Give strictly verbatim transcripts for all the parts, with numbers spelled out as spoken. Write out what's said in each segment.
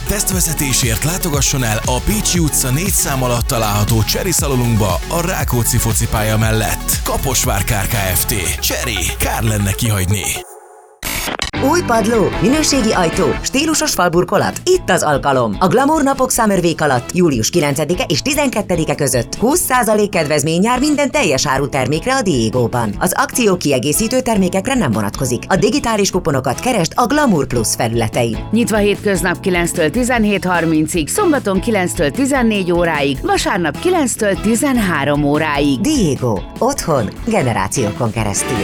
Tesztvezetésért látogasson el a Pécsi utca négy szám alatt található Cherry szalonunkba a Rákóczi focipálya mellett. Kaposvár Kft. Cherry, kár lenne kihagyni. Új padló, minőségi ajtó, stílusos falburkolat. Itt az alkalom. A Glamour napok Summer Week alatt július kilencedike és tizenkettedike között húsz százalék kedvezmény jár minden teljes áru termékre a Diegóban. Az akció kiegészítő termékekre nem vonatkozik. A digitális kuponokat keresd a Glamour Plus felületein. Nyitva hétköznap kilenctől tizenhét harmincig, szombaton kilenctől tizennégy óráig, vasárnap kilenctől tizenhárom óráig. Diego. Otthon generációkon keresztül.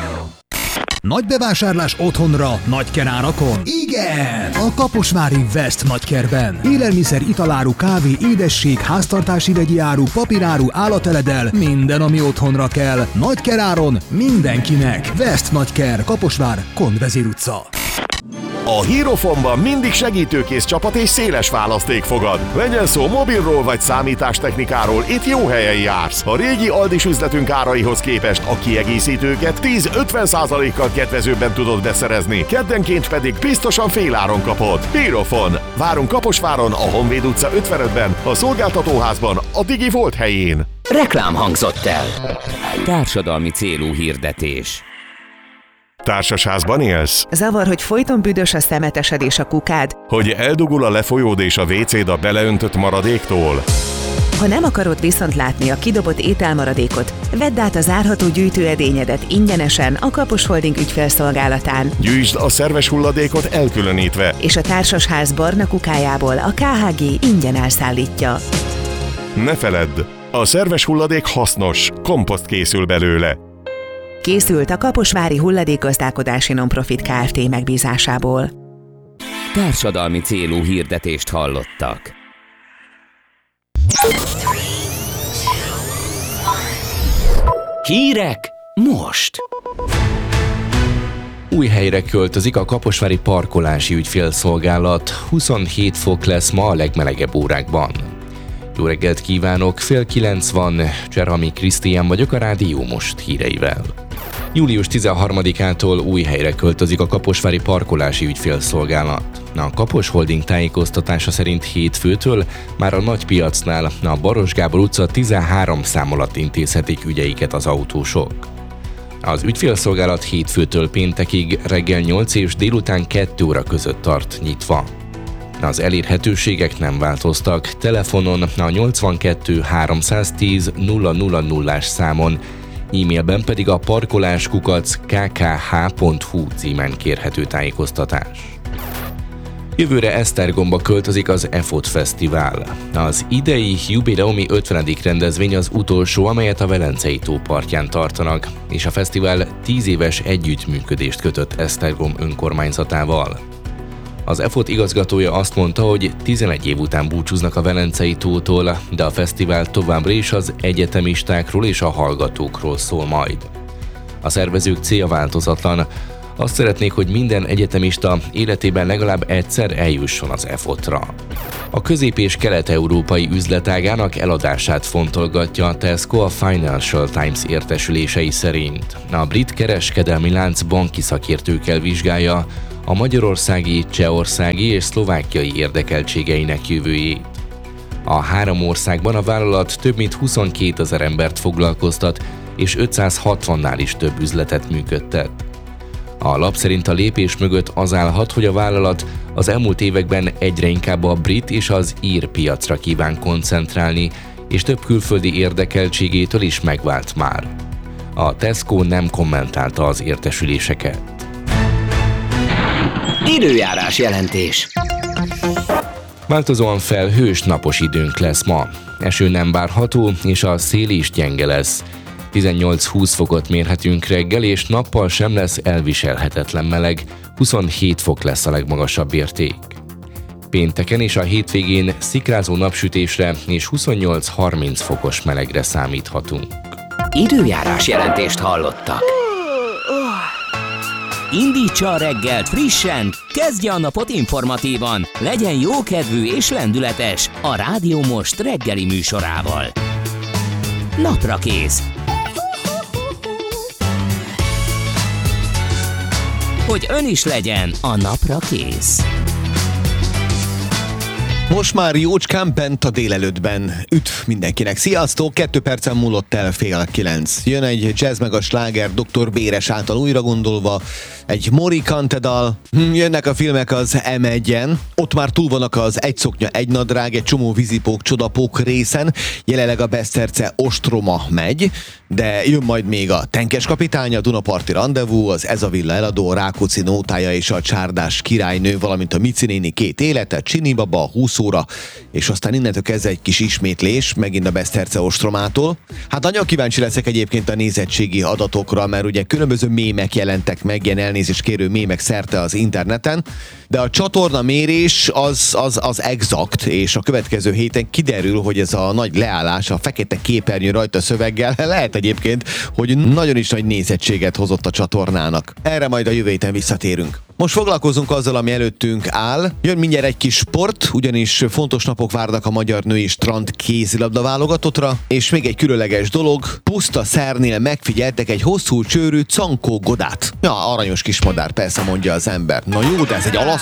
Nagy bevásárlás otthonra, nagy kerárakon? Igen! A kaposvári West nagykerben. Élelmiszer, italáru, kávé, édesség, háztartási vegyi áru, papíráru, állateledel, minden, ami otthonra kell. Nagy keráron mindenkinek. West nagyker, Kaposvár, Kondvezér utca. A Hierofonban mindig segítőkész csapat és széles választék fogad. Legyen szó mobilról vagy számítástechnikáról, itt jó helyen jársz. A régi Aldis üzletünk áraihoz képest a kiegészítőket tíz-ötven százalékkal kedvezőbben tudod beszerezni, keddenként pedig biztosan féláron kapod. Hierofon. Várunk Kaposváron, a Honvéd utca ötvenötben, a szolgáltatóházban, a Digi Volt helyén. Reklám hangzott el. Társadalmi célú hirdetés. Társasházban élsz? Zavar, hogy folyton büdös a szemetesed és a kukád? Hogy eldugul a lefolyód és a vécéd a beleöntött maradéktól? Ha nem akarod viszont látni a kidobott ételmaradékot, vedd át a zárható gyűjtőedényedet ingyenesen a Kapos Holding ügyfélszolgálatán. Gyűjtsd a szerves hulladékot elkülönítve. És a társasház barna kukájából a ká há gé ingyen elszállítja. Ne feledd, a szerves hulladék hasznos, komposzt készül belőle. Készült a Kaposvári Hulladékgazdálkodási Nonprofit Kft. Megbízásából. Társadalmi célú hirdetést hallottak. Hírek most! Új helyre költözik a kaposvári parkolási ügyfélszolgálat. huszonhét fok lesz ma a legmelegebb órákban. Jó reggelt kívánok, fél kilenc van, Cserhami Krisztián vagyok a Rádió Most híreivel. július tizenharmadikától új helyre költözik a kaposvári parkolási ügyfélszolgálat. A Kapos Holding tájékoztatása szerint hétfőtől már a Nagypiacnál, a Baros Gábor utca tizenhárom szám alatt intézhetik ügyeiket az autósok. Az ügyfélszolgálat hétfőtől péntekig reggel nyolc és délután kettő óra között tart nyitva. Az elérhetőségek nem változtak, telefonon a nyolcvankettő háromszáztíz nulla nulla nullás számon, e-mailben pedig a parkoláskukac k k h pont h u címen kérhető tájékoztatás. Jövőre Esztergomba költözik az e fot Fesztivál. Az idei jubileumi ötvenedik rendezvény az utolsó, amelyet a Velencei tó partján tartanak, és a fesztivál tíz éves együttműködést kötött Esztergom önkormányzatával. Az e fot igazgatója azt mondta, hogy tizenegy év után búcsúznak a Velencei tótól, de a fesztivál továbbra is az egyetemistákról és a hallgatókról szól majd. A szervezők célja változatlan. Azt szeretnék, hogy minden egyetemista életében legalább egyszer eljusson az e fotra. A közép- és kelet-európai üzletágának eladását fontolgatja a Tesco a Financial Times értesülései szerint. A brit kereskedelmi lánc banki szakértőkkel vizsgálja a magyarországi, csehországi és szlovákiai érdekeltségeinek jövőjét. A három országban a vállalat több mint huszonkétezer embert foglalkoztat, és ötszázhatvannál is több üzletet működtet. A lap szerint a lépés mögött az állhat, hogy a vállalat az elmúlt években egyre inkább a brit és az ír piacra kíván koncentrálni, és több külföldi érdekeltségétől is megvált már. A Tesco nem kommentálta az értesüléseket. Időjárás jelentés. Változóan felhős, napos időnk lesz ma. Eső nem várható, és a szél is gyenge lesz. tizennyolc-húsz fokot mérhetünk reggel, és nappal sem lesz elviselhetetlen meleg, huszonhét fok lesz a legmagasabb érték. Pénteken és a hétvégén szikrázó napsütésre és huszonnyolc-harminc fokos melegre számíthatunk. Időjárás jelentést hallottak. Indítsa a reggelt frissen, kezdje a napot informatívan, legyen jókedvű és lendületes a Rádió Most reggeli műsorával. Naprakész. Hogy ön is legyen a napra kész. Most már jócskán bent a délelőttben. Üdv mindenkinek. Sziasztok! Kettő percen múlott el fél kilenc. Jön egy jazz meg a sláger doktor Béres által újra gondolva, egy Morricone dal. Hm, jönnek a filmek az em egyen. Ott már túl vannak az Egy szoknya, egy nadrág, egy csomó vízipók, csodapók részen. Jelenleg a Beszterce Ostroma megy, de jön majd még a Tenkes kapitány, a Dunaparti Rendezvú, az Ez a villa eladó, a Rákóczi nótája és a Csárdás királynő, valamint a Mici néni két élete, Csini baba, húsz óra, és aztán innentől kezdve egy kis ismétlés, megint a Beszterce Ostromától. Hát nagyon kíváncsi leszek egyébként a nézettségi adatokra, mert ugye különböző mémek jelentek meg, ilyen elnézést kérő mémek szerte az interneten, de a csatorna mérés az, az, az exakt, és a következő héten kiderül, hogy ez a nagy leállás, a fekete képernyő rajta szöveggel lehet egyébként, hogy nagyon is nagy nézettséget hozott a csatornának. Erre majd a jövő héten visszatérünk. Most foglalkozunk azzal, ami előttünk áll. Jön mindjárt egy kis sport, ugyanis fontos napok várnak a magyar női strand kézilabda válogatottra, és még egy különleges dolog, Puszta Szernél megfigyeltek egy hosszú csőrű cankó godát. Ja, aranyos kis madár, persze mondja az ember. Na jó, de ez egy alasz